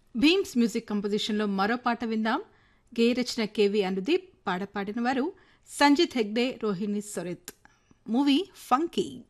Bheems music కంపోజిషన్లో మరో పాట విందాం. గేయ రచన కేవి అనుదీప్, పాడిన వారు సంజిత్ హెగ్డే, రోహిణి సొరెత్. Movie funky.